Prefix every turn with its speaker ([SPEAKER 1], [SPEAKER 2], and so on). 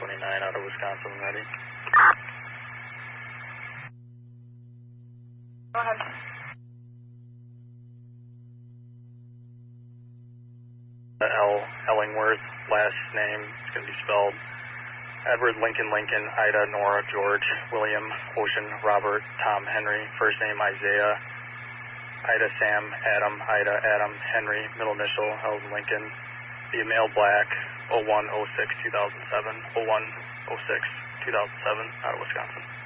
[SPEAKER 1] 29 out of Wisconsin, ready.
[SPEAKER 2] Go ahead.
[SPEAKER 1] Ellingworth, last name is going to be spelled Edward Lincoln, Ida, Nora, George, William, Ocean, Robert, Tom, Henry, first name Isaiah, Ida, Sam, Adam, Ida, Adam, Henry, middle initial, L. Lincoln, female black, 01-06-2007, 01-06-2007, out of Wisconsin.